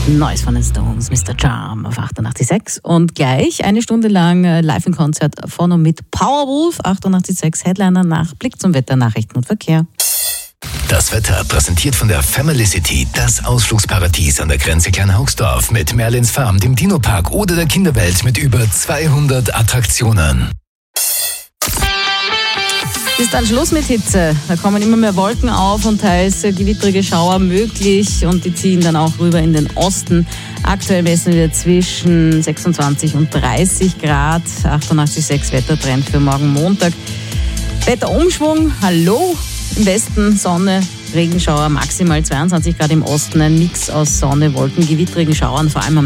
Neues von den Stones, Mr. Charm auf 88.6 und gleich eine Stunde lang live im Konzert von und mit Powerwolf, 88.6 Headliner nach Blick zum Wetter, Nachrichten und Verkehr. Das Wetter präsentiert von der Family City, das Ausflugsparadies an der Grenze Kleinhaugsdorf mit Merlins Farm, dem Dino-Park oder der Kinderwelt mit über 200 Attraktionen. Ist dann Schluss mit Hitze. Da kommen immer mehr Wolken auf und teils gewittrige Schauer möglich und die ziehen dann auch rüber in den Osten. Aktuell messen wir zwischen 26 und 30 Grad. 88,6 Wettertrend für morgen Montag. Wetterumschwung, hallo. Im Westen Sonne, Regenschauer, maximal 22 Grad im Osten. Ein Mix aus Sonne, Wolken, gewittrigen Schauern, vor allem am